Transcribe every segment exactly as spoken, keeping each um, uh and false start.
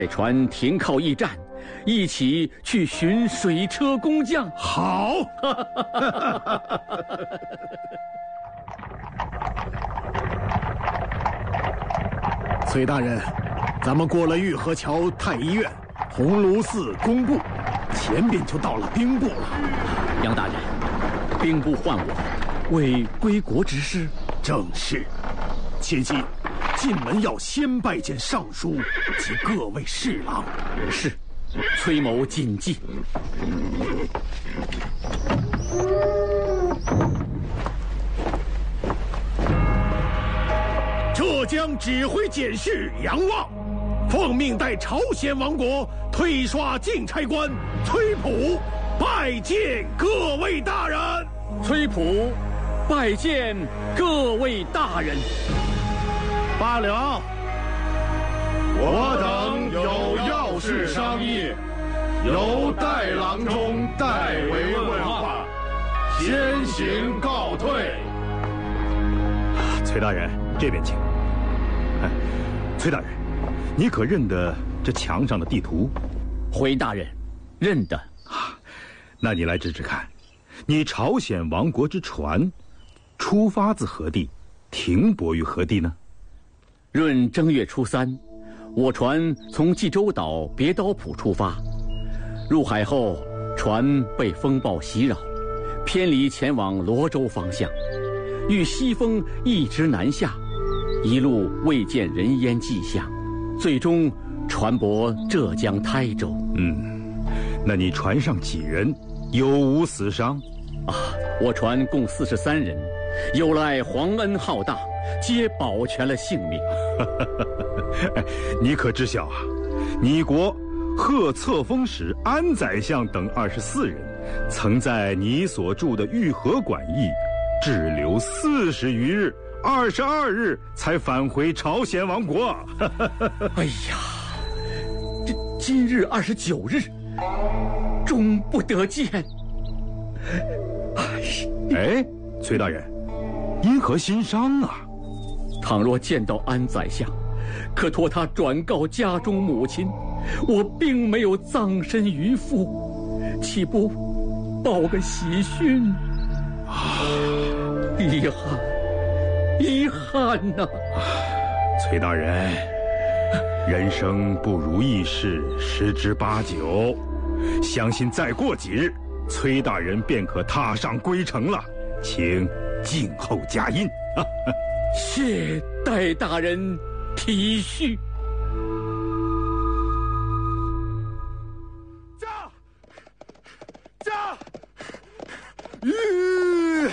船停靠驿站，一起去寻水车工匠。 好。崔大人，咱们过了玉河桥太医院、鸿胪寺工部，前边就到了兵部了。 杨大人，兵部唤我，为归国之事。 正是。切记，进门要先拜见尚书及各位侍郎。 是，崔某谨记。 浙江指挥检事杨望，奉命代朝鲜王国退刷进差官崔普，拜见各位大人。 崔普，拜见各位大人。 罢了，我等有要事商议，由代郎中代为问话，先行告退。 崔大人，这边请。哎，崔大人，你可认得这墙上的地图？ 回大人，认得。 啊，那你来指指看，你朝鲜王国之船，出发自何地，停泊于何地呢？ 闰正月初三，我船从济州岛别刀浦出发，入海后，船被风暴袭扰，偏离前往罗州方向，遇西风一直南下，一路未见人烟迹象，最终船泊浙江台州。 嗯，那你船上几人？有无死伤？ 啊，我船共四十三人，有赖皇恩浩大，皆保全了性命。 哎，你可知晓啊？你国贺册封使安宰相等二十四人，曾在你所住的玉河馆驿滞留四十余日，二十二日才返回朝鲜王国。 哎呀，这今日二十九日，终不得见。 哎，崔大人，因何心伤啊？ 倘若见到安宰相，可托他转告家中母亲，我并没有葬身鱼腹，岂不报个喜讯？啊，遗憾，遗憾呐、啊！ 崔大人，人生不如意事十之八九，相信再过几日，崔大人便可踏上归程了，请静候佳音。 谢戴大人体恤。 驾！驾！吁！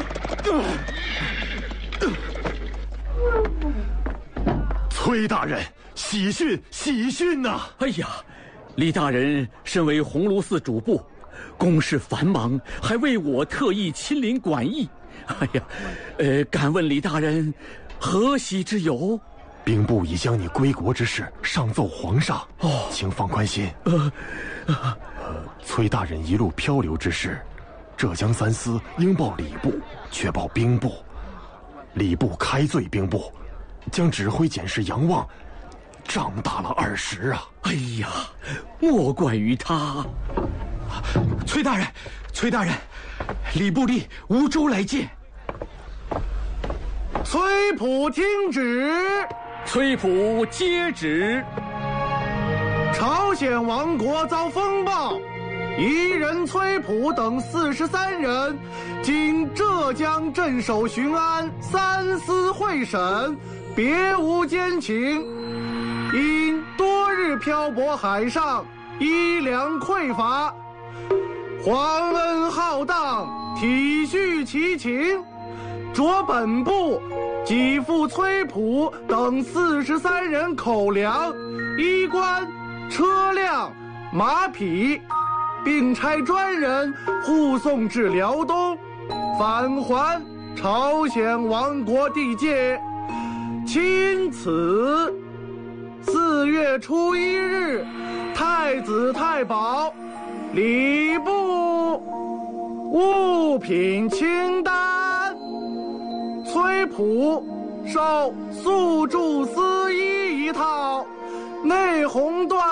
崔大人，喜讯，喜讯呐、啊！ 哎呀，李大人身为鸿胪寺主簿，公事繁忙，还为我特意亲临馆驿。哎呀，呃，敢问李大人，何喜之有？ 兵部已将你归国之事上奏皇上，哦，请放宽心。呃，呃，崔大人一路漂流之事，浙江三司应报礼部，却报兵部，礼部开罪兵部，将指挥检事杨望杖打了二十啊！ 哎呀，莫怪于他。 崔大人，崔大人，礼部吏吴州来见。 崔普听旨。 崔普接旨。 朝鲜王国遭风暴，夷人崔普等四十三人，经浙江镇守巡安三司会审，别无奸情，因多日漂泊海上，衣粮匮乏，皇恩浩荡，体恤其情，着本部给付崔普等四十三人口粮、衣冠、车辆、马匹，并差专人护送至辽东，返还朝鲜王国地界。钦此，四月初一日，太子太保，礼部物品清单。崔普受素柱丝衣一套， 内讧断。